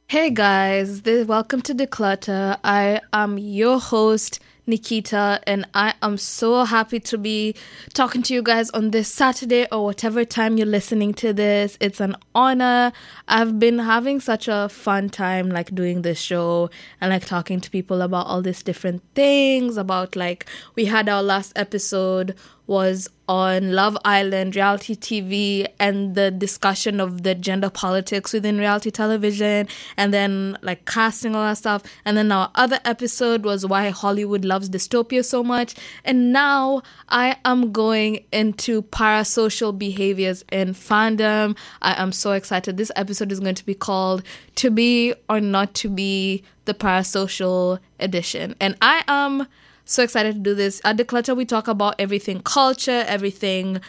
Hey guys, welcome to Declutter. I am your host, Nikita, and I am so happy to be talking to you guys on this Saturday or whatever time you're listening to this. It's an honor. I've been having such a fun time doing this show and talking to people about all these different things about we had our last episode was on Love Island, reality TV, and the discussion of the gender politics within reality television, and then casting, all that stuff. And then our other episode was why Hollywood loves dystopia so much. And now I am going into parasocial behaviors in fandom. I am so excited. This episode is going to be called To Be or Not to Be, the Parasocial Edition. And I am so excited to do this. At Declutter, we talk about everything culture, everything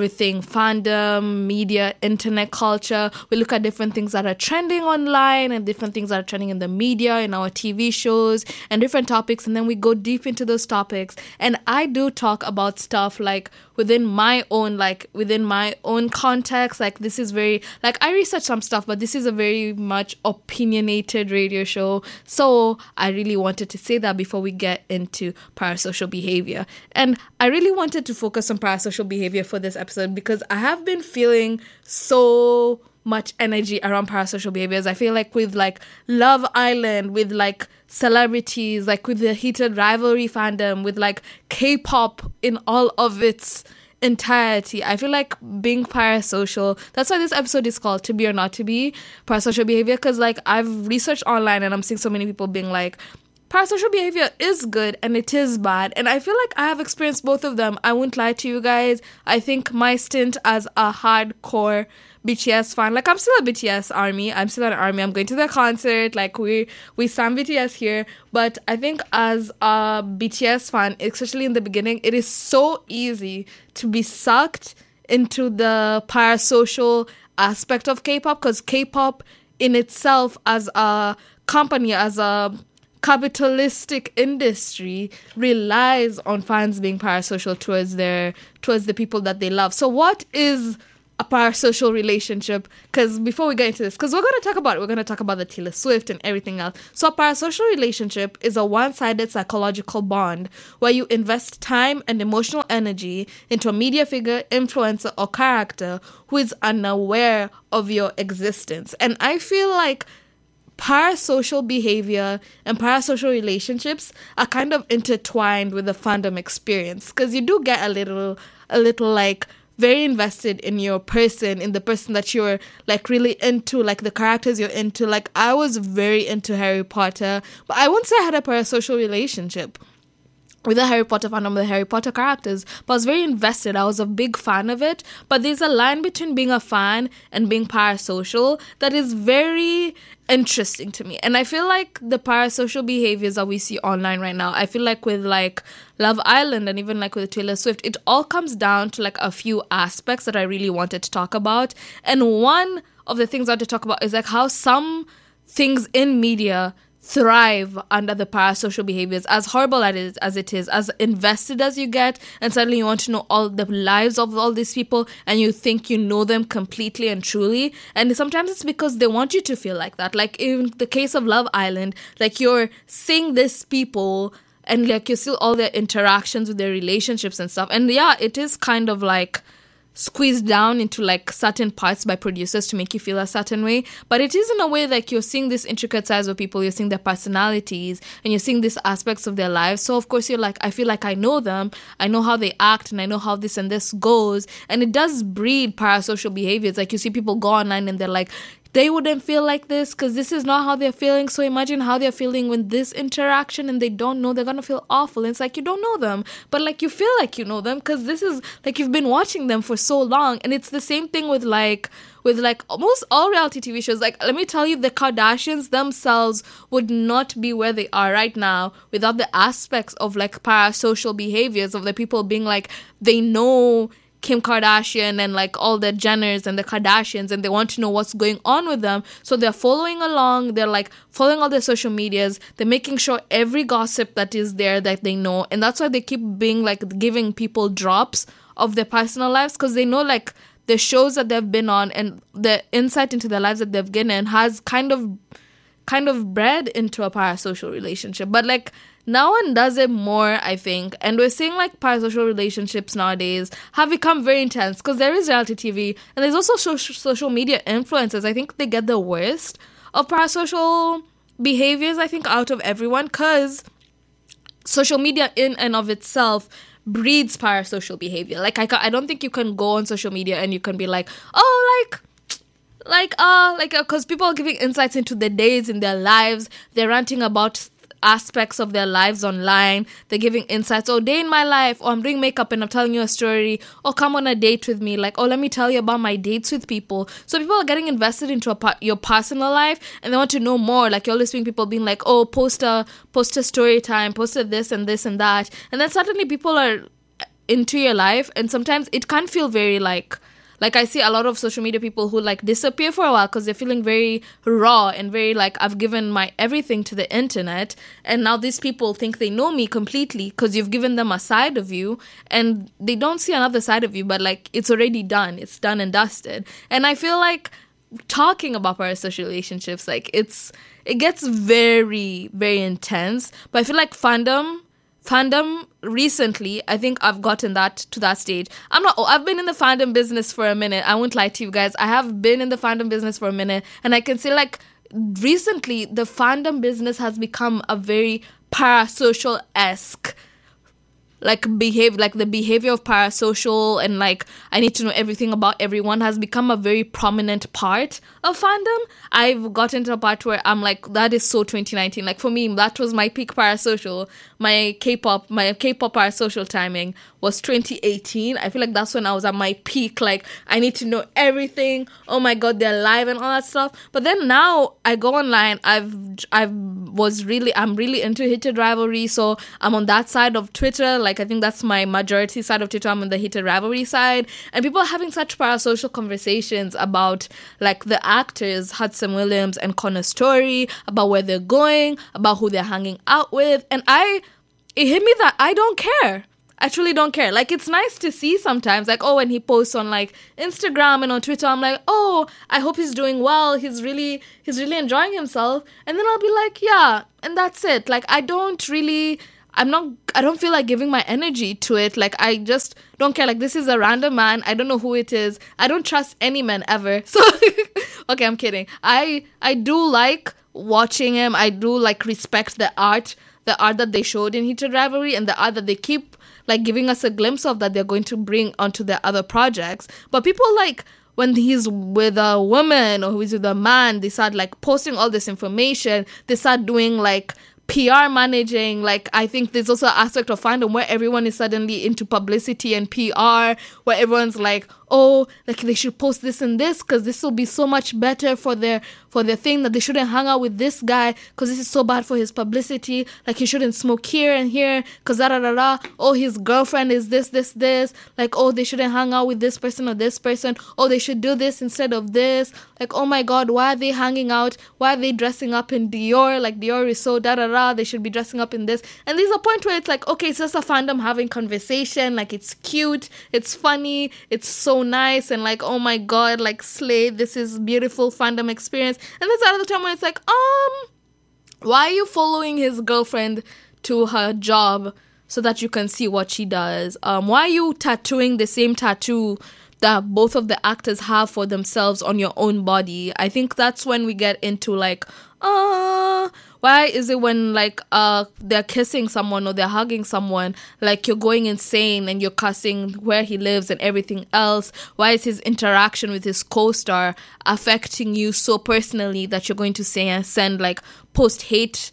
fandom, media, internet culture. We look at different things that are trending online and different things that are trending in the media, in our TV shows, and different topics. And then we go deep into those topics. And I do talk about stuff within my own context. This is very, I research some stuff, but this is a very much opinionated radio show. So I really wanted to say that before we get into parasocial behavior. And I really wanted to focus on parasocial behavior for this episode because I have been feeling so much energy around parasocial behaviors. I feel with Love Island, with celebrities, with the heated rivalry fandom, with K-pop in all of its entirety. I feel being parasocial, that's why this episode is called To Be or Not to Be, parasocial behavior, because I've researched online and I'm seeing so many people being parasocial behavior is good and it is bad. And I feel I have experienced both of them. I won't lie to you guys. I think my stint as a hardcore BTS fan, I'm still a BTS army. I'm still an army. I'm going to their concert. We stand BTS here. But I think as a BTS fan, especially in the beginning, it is so easy to be sucked into the parasocial aspect of K-pop, because K-pop in itself as a company, as a capitalistic industry, relies on fans being parasocial towards the people that they love. So what is a parasocial relationship? Because before we get into this, because we're going to talk about the Taylor Swift and everything else. So a parasocial relationship is a one-sided psychological bond where you invest time and emotional energy into a media figure, influencer, or character who is unaware of your existence. And I feel parasocial behavior and parasocial relationships are kind of intertwined with the fandom experience, because you do get a little very invested in your person, in the person that you're really into, the characters you're into. I was very into Harry Potter, but I wouldn't say I had a parasocial relationship with the Harry Potter fandom, the Harry Potter characters, but I was very invested. I was a big fan of it. But there's a line between being a fan and being parasocial that is very interesting to me. And I feel the parasocial behaviors that we see online right now, I feel with Love Island and even with Taylor Swift, it all comes down to a few aspects that I really wanted to talk about. And one of the things I want to talk about is how some things in media thrive under the parasocial behaviors, as horrible as it is, as invested as you get, and suddenly you want to know all the lives of all these people and you think you know them completely and truly. And sometimes it's because they want you to feel like that. In the case of Love Island, you're seeing these people and you see all their interactions with their relationships and stuff. And yeah, it is kind of squeezed down into certain parts by producers to make you feel a certain way, but it is in a way you're seeing this intricate sides of people, you're seeing their personalities, and you're seeing these aspects of their lives. So of course you're I feel I know them, I know how they act, and I know how this and this goes, and it does breed parasocial behaviors. You see people go online and they're they wouldn't feel like this because this is not how they're feeling. So imagine how they're feeling with this interaction, and they don't know, they're going to feel awful. And it's you don't know them, but you feel you know them because this is you've been watching them for so long. And it's the same thing with almost all reality TV shows. Let me tell you, the Kardashians themselves would not be where they are right now without the aspects of parasocial behaviors of the people being they know Kim Kardashian and all the Jenners and the Kardashians, and they want to know what's going on with them. So they're following along. They're following all their social medias. They're making sure every gossip that is there that they know. And that's why they keep being giving people drops of their personal lives, because they know the shows that they've been on and the insight into their lives that they've given has kind of kind of bred into a parasocial relationship. But like no one does it more, I think. And we're seeing like parasocial relationships nowadays have become very intense because there is reality TV and there's also social media influencers. I think they get the worst of parasocial behaviors, I think, out of everyone, because social media in and of itself breeds parasocial behavior. Like I don't think you can go on social media and you can be like, oh, because people are giving insights into their days in their lives. They're ranting about aspects of their lives online. They're giving insights. Oh, day in my life. Oh, I'm doing makeup and I'm telling you a story. Oh, come on a date with me. Like, oh, let me tell you about my dates with people. So people are getting invested into your personal life and they want to know more. Like, you're always seeing people being like, oh, post a story time, post a this and this and that. And then suddenly people are into your life and sometimes it can feel very like I see a lot of social media people who like disappear for a while because they're feeling very raw and very like, I've given my everything to the internet and now these people think they know me completely because you've given them a side of you and they don't see another side of you, but like it's already done. It's done and dusted. And I feel like talking about parasocial relationships, like it gets very, very intense. But I feel like fandom recently, I think I've gotten to that stage. I've been in the fandom business for a minute. I won't lie to you guys. I have been in the fandom business for a minute. And I can say like recently the fandom business has become a very parasocial-esque like the behavior of parasocial and like I need to know everything about everyone has become a very prominent part of fandom. I've gotten to a part where I'm like, that is so 2019. Like for me, that was my peak parasocial. My K-pop parasocial timing was 2018. I feel like that's when I was at my peak. Like I need to know everything. Oh my God, they're live and all that stuff. But then now I go online. I'm really into heated rivalry. So I'm on that side of Twitter. Like I think that's my majority side of Twitter. I'm on the heated rivalry side. And people are having such parasocial conversations about like the actors, Hudson Williams and Connor Story, about where they're going, about who they're hanging out with. And it hit me that I don't care. I truly don't care. Like, it's nice to see sometimes, like, oh, when he posts on, like, Instagram and on Twitter, I'm like, oh, I hope he's doing well. He's really enjoying himself. And then I'll be like, yeah, and that's it. Like, I don't feel like giving my energy to it. Like, I just don't care. Like, this is a random man. I don't know who it is. I don't trust any man ever. So, okay, I'm kidding. I do like watching him. I do, like, respect the art that they showed in Heated Rivalry and the art that they keep like giving us a glimpse of that they're going to bring onto their other projects. But people like when he's with a woman or he's with a man, they start like posting all this information. They start doing like PR managing. Like I think there's also an aspect of fandom where everyone is suddenly into publicity and PR, where everyone's like, oh, like they should post this and this because this will be so much better for their thing, that they shouldn't hang out with this guy because this is so bad for his publicity. Like he shouldn't smoke here and here because oh, his girlfriend is this. Like, oh, they shouldn't hang out with this person or this person. Oh, they should do this instead of this. Like, oh my God, why are they hanging out? Why are they dressing up in Dior? Like Dior is so they should be dressing up in this. And there's a point where it's like, okay, it's just a fandom having conversation. Like it's cute, it's funny, it's so nice, and like, oh my God, like slay, this is beautiful fandom experience. And there's another time when it's like, why are you following his girlfriend to her job so that you can see what she does? Why are you tattooing the same tattoo that both of the actors have for themselves on your own body? I think that's when we get into like, why is it when like they're kissing someone or they're hugging someone, like you're going insane and you're cussing where he lives and everything else? Why is his interaction with his co-star affecting you so personally that you're going to send like post hate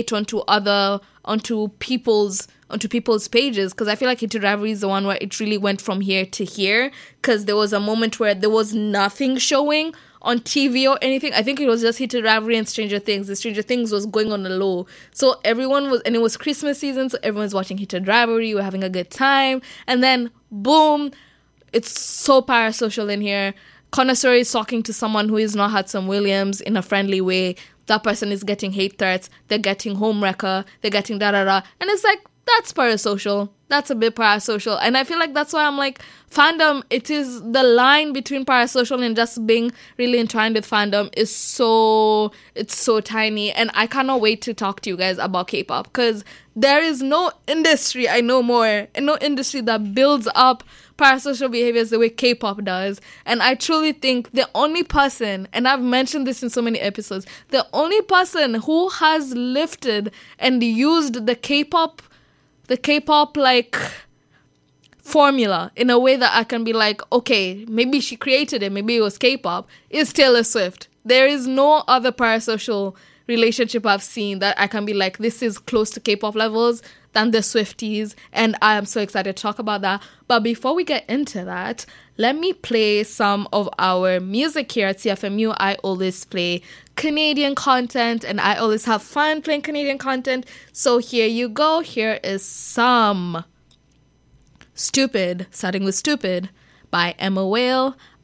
onto people's pages? Because I feel like Heated Rivalry is the one where it really went from here to here, because there was a moment where there was nothing showing on TV or anything. I think it was just Heated Rivalry and Stranger Things. The Stranger Things was going on the low. So and it was Christmas season, so everyone's watching Heated Rivalry. We're having a good time. And then, boom, it's so parasocial in here. Connor Story is talking to someone who is not Hudson Williams in a friendly way. That person is getting hate threats. They're getting homewrecker. They're getting da-da-da. And it's like, that's parasocial. that's a bit parasocial. And I feel like that's why I'm like, fandom, it is the line between parasocial and just being really entwined with fandom is it's so tiny. And I cannot wait to talk to you guys about K-pop, because there is no industry I know more, and no industry that builds up parasocial behaviors the way K-pop does. And I truly think the only person, and I've mentioned this in so many episodes, the only person who has lifted and used the K-pop like formula in a way that I can be like, okay, maybe she created it, maybe it was K-pop, is Taylor Swift. There is no other parasocial relationship I've seen that I can be like, this is close to K-pop levels than the Swifties, and I am so excited to talk about that. But before we get into that, let me play some of our music here at CFMU. I always play Canadian content, and I always have fun playing Canadian content. So here you go. Here is some Stupid, starting with Stupid, by Emma Whale.